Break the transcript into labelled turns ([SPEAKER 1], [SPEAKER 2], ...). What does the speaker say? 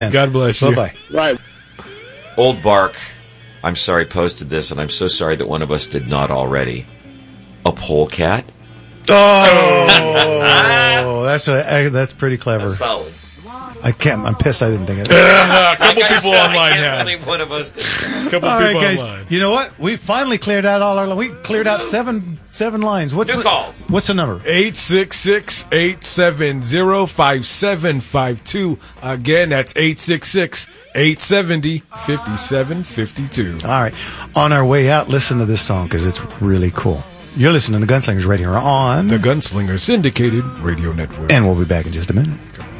[SPEAKER 1] God bless you.
[SPEAKER 2] Bye-bye.
[SPEAKER 3] Right.
[SPEAKER 4] Old Bark, I'm sorry, posted this, and I'm so sorry that one of us did not already. A polecat?
[SPEAKER 2] Oh, that's pretty clever.
[SPEAKER 4] That's solid.
[SPEAKER 2] I'm pissed I didn't think of it.
[SPEAKER 1] A couple people online
[SPEAKER 4] I can't
[SPEAKER 1] have.
[SPEAKER 4] believe one of us did.
[SPEAKER 1] A couple
[SPEAKER 2] All right,
[SPEAKER 1] people
[SPEAKER 2] guys.
[SPEAKER 1] online.
[SPEAKER 2] You know what? We finally cleared out we cleared out seven lines.
[SPEAKER 4] New calls.
[SPEAKER 2] What's the number?
[SPEAKER 1] 866-870-5752. Again, that's 866-870-5752.
[SPEAKER 2] All right. On our way out, listen to this song because it's really cool. You're listening to Gunslingers right here on
[SPEAKER 1] The Gunslinger Syndicated Radio Network.
[SPEAKER 2] and we'll be back in just a minute.